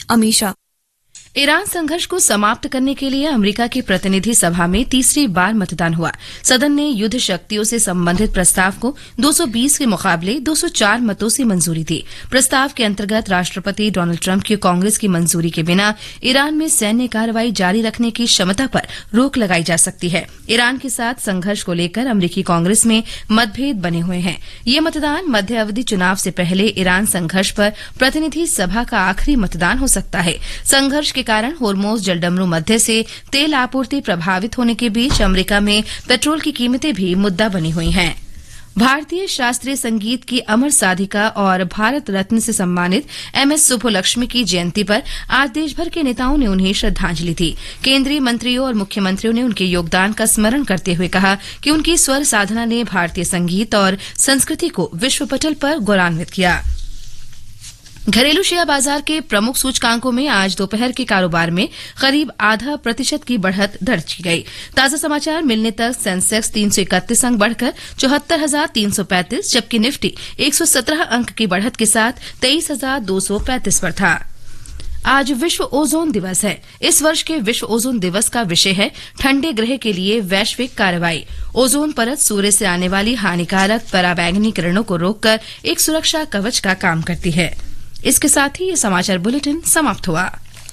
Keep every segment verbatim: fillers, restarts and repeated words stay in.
Amisha. Iran संघर्ष को समाप्त करने के लिए अमेरिका की प्रतिनिधि सभा में तीसरी बार मतदान हुआ। सदन ने युद्ध शक्तियों से संबंधित प्रस्ताव को दो सौ बीस के मुकाबले दो सौ चार मतों से मंजूरी दी। प्रस्ताव के अंतर्गत राष्ट्रपति डोनाल्ड ट्रंप की कांग्रेस की मंजूरी के बिना ईरान में सैन्य कार्रवाई जारी रखने की क्षमता पर रोक लगाई जा सकती है। ईरान के साथ संघर्ष को लेकर अमेरिकी कांग्रेस में मतभेद बने हुए हैं। ये मतदान मध्य अवधि चुनाव से पहले ईरान संघर्ष पर प्रतिनिधि सभा का आखिरी मतदान हो सकता है। संघर्ष के कारण होर्मुज जलडमरू मध्य से तेल आपूर्ति प्रभावित होने के बीच अमेरिका में पेट्रोल की कीमतें भी मुद्दा बनी हुई हैं। भारतीय शास्त्रीय संगीत की अमर साधिका और भारत रत्न से सम्मानित एम एस सुब्बुलक्ष्मी की जयंती पर आज देश भर के नेताओं ने उन्हें श्रद्धांजलि दी। केंद्रीय मंत्रियों और मुख्यमंत्रियों ने उनके योगदान का स्मरण करते हुए कहा कि उनकी स्वर साधना ने भारतीय संगीत और संस्कृति को विश्व पटल पर गौरवान्वित किया। घरेलू शेयर बाजार के प्रमुख सूचकांकों में आज दोपहर के कारोबार में करीब आधा प्रतिशत की बढ़त दर्ज की गई। ताजा समाचार मिलने तक सेंसेक्स तीन सौ इकतीस अंक बढ़कर चौहत्तर हजार तीन सौ पैंतीस, जबकि निफ्टी एक सौ सत्रह अंक की बढ़त के साथ तेईस हजार दो सौ पैंतीस पर था। आज विश्व ओजोन दिवस है। इस वर्ष के विश्व ओजोन दिवस का विषय है ठंडे ग्रह के लिए वैश्विक कार्रवाई। ओजोन परत सूर्य से आने वाली हानिकारक पराबैंगनी किरणों को रोककर एक सुरक्षा कवच का काम करती है। इसके साथ ही ये समाचार बुलेटिन समाप्त हुआ।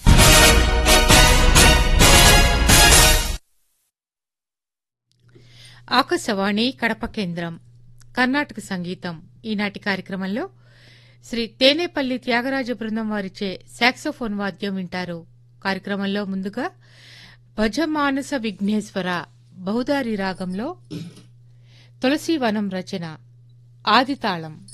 ఆకాశవాణి కడప కేంద్రం కర్ణాటక సంగీతం ఈనాటి కార్యక్రమంలో శ్రీ తేనేపల్లి త్యాగరాజ బృందం వారిచే సాక్సోఫోన్ వాద్యం వింటారు. కార్యక్రమంలో ముందుగా భజమానస విఘ్నేశ్వర బహుదారి రాగంలో తులసీవనం రచన ఆదితాళం.